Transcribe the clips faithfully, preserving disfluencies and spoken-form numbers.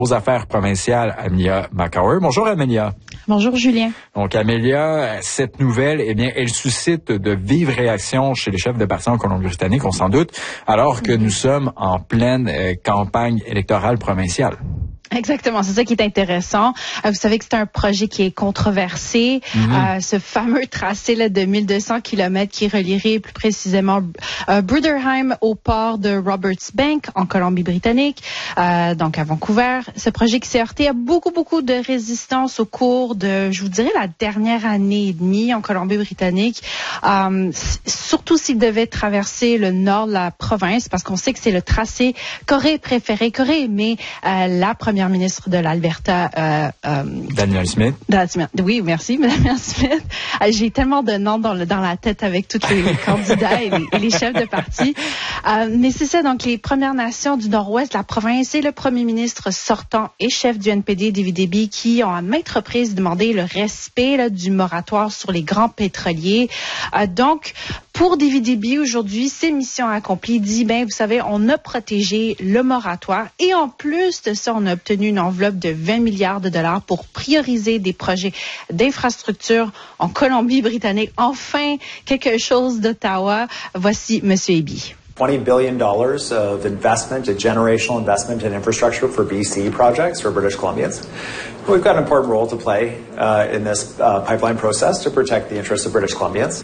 aux affaires provinciales, Amelia McCaughey. Bonjour, Amelia. Bonjour, Julien. Donc, Amelia, cette nouvelle, eh bien, elle suscite de vives réactions chez les chefs de parti en Colombie-Britannique, on s'en doute, alors que nous sommes en pleine euh, campagne électorale provinciale. Exactement, c'est ça qui est intéressant. Euh, vous savez que c'est un projet qui est controversé. Mm-hmm. Euh, ce fameux tracé là, de mille deux cents kilomètres qui relierait plus précisément euh, Bruderheim au port de Roberts Bank en Colombie-Britannique, euh, donc à Vancouver. Ce projet qui s'est heurté à beaucoup, beaucoup de résistance au cours de, je vous dirais, la dernière année et demie en Colombie-Britannique. Euh, surtout s'il devait traverser le nord de la province, parce qu'on sait que c'est le tracé qu'aurait préféré, qu'aurait aimé euh, la première ministre de l'Alberta, euh, euh, Danielle Smith. Danielle Smith. Oui, merci, Madame Smith. Euh, j'ai tellement de noms dans, le, dans la tête avec tous les, les candidats et les, et les chefs de parti. Euh, mais c'est ça, donc les Premières Nations du Nord-Ouest de la province et le premier ministre sortant et chef du N P D, David Eby, qui ont à maintes reprises demandé le respect là, du moratoire sur les grands pétroliers. Euh, donc, pour David Eby, aujourd'hui, c'est mission accomplie. Il dit, ben, vous savez, on a protégé le moratoire et en plus de ça, on a obtenu une enveloppe de vingt milliards de dollars pour prioriser des projets d'infrastructure en Colombie-Britannique. Enfin, quelque chose d'Ottawa. Voici M. Eby. twenty billion dollars of investment, a generational investment in infrastructure for B C projects for British Columbians. We've got an important role to play uh, in this uh, pipeline process to protect the interests of British Columbians.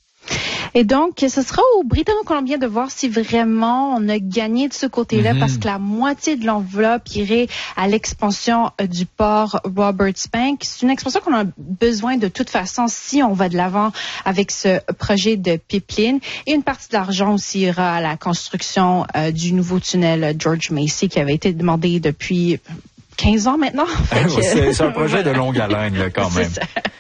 Et donc, ce sera aux Britanno-Colombiens de voir si vraiment on a gagné de ce côté-là, mm-hmm. parce que la moitié de l'enveloppe irait à l'expansion du port Roberts Bank. C'est une expansion qu'on a besoin de toute façon si on va de l'avant avec ce projet de pipeline. Et une partie de l'argent aussi ira à la construction euh, du nouveau tunnel George Massey qui avait été demandé depuis quinze ans maintenant. Que... c'est, c'est un projet de longue haleine, là, quand même.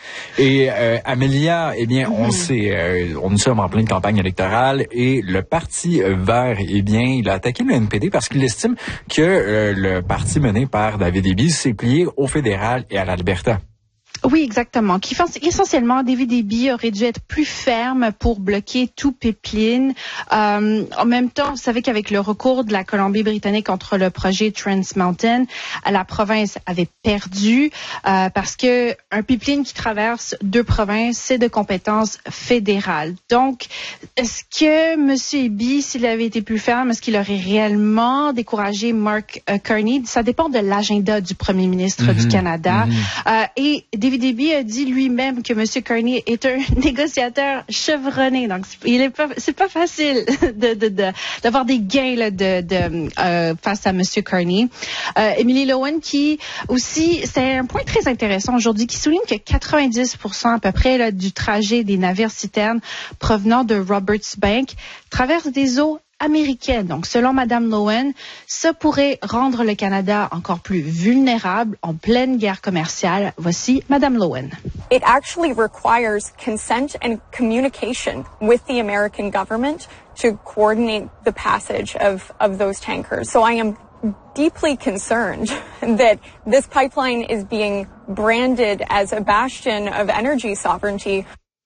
Et euh, Amelia, eh bien, mm-hmm. on sait, euh, on nous sommes en pleine campagne électorale et le Parti vert, eh bien, il a attaqué le N P D parce qu'il estime que euh, le parti mené par David Eby s'est plié au fédéral et à l'Alberta. Oui, exactement. Qui essentiellement, David Eby aurait dû être plus ferme pour bloquer tout pipeline. Euh, en même temps, vous savez qu'avec le recours de la Colombie-Britannique contre le projet Trans Mountain, la province avait perdu euh, parce que un pipeline qui traverse deux provinces, c'est de compétence fédérale. Donc, est-ce que M. Eby, s'il avait été plus ferme, est-ce qu'il aurait réellement découragé Mark uh, Carney? Ça dépend de l'agenda du premier ministre mm-hmm. du Canada. Mm-hmm. Euh, et David Eby a dit lui-même que M. Carney est un négociateur chevronné. Donc, il est pas, c'est pas facile de, de, de, d'avoir des gains là, de, de, euh, face à M. Carney. Euh, Emily Lowen qui aussi, c'est un point très intéressant aujourd'hui, qui souligne que quatre-vingt-dix pour cent à peu près là, du trajet des navires-citernes provenant de Roberts Bank traverse des eaux américaine. Donc, selon Madame Lowen, ça pourrait rendre le Canada encore plus vulnérable en pleine guerre commerciale. Voici Madame Lowen. It actually requires consent and communication with the American government to coordinate the passage of, of those tankers. So I am deeply concerned that this pipeline is being branded as a bastion of energy sovereignty.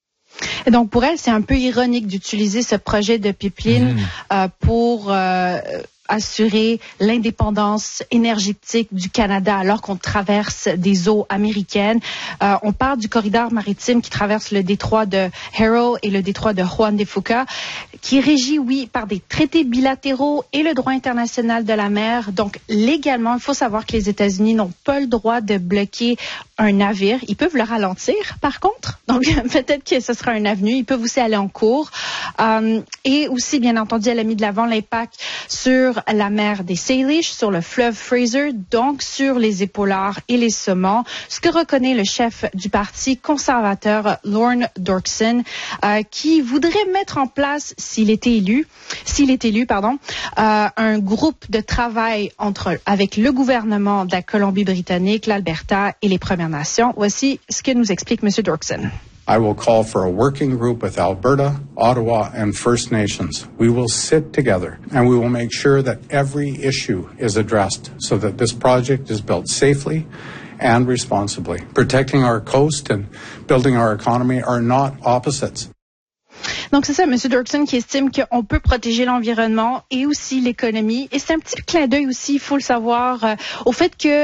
Et donc, pour elle, c'est un peu ironique d'utiliser ce projet de pipeline mmh. euh, pour euh, assurer l'indépendance énergétique du Canada alors qu'on traverse des eaux américaines. Euh, on parle du corridor maritime qui traverse le détroit de Haro et le détroit de Juan de Fuca, qui est régi, oui, par des traités bilatéraux et le droit international de la mer. Donc, légalement, il faut savoir que les États-Unis n'ont pas le droit de bloquer un navire. Ils peuvent le ralentir, par contre. Donc, peut-être que ce sera un avenue. Ils peuvent aussi aller en cours. Euh, et aussi, bien entendu, elle a mis de l'avant l'impact sur la mer des Salish, sur le fleuve Fraser, donc sur les épaulards et les saumons, ce que reconnaît le chef du parti conservateur, Lorne Dorkson, euh, qui voudrait mettre en place, s'il était élu, s'il est élu, pardon, euh, un groupe de travail entre, avec le gouvernement de la Colombie-Britannique, l'Alberta et les Premières Nations. Voici ce que nous explique M. Dorkson. I will call for a working group with Alberta, Ottawa, and First Nations. We will sit together and we will make sure that every issue is addressed so that this project is built safely and responsibly. Protecting our coast and building our economy are not opposites. Donc, c'est ça, M. Dorkson qui estime qu'on peut protéger l'environnement et aussi l'économie. Et c'est un petit clin d'œil aussi, il faut le savoir, euh, au fait que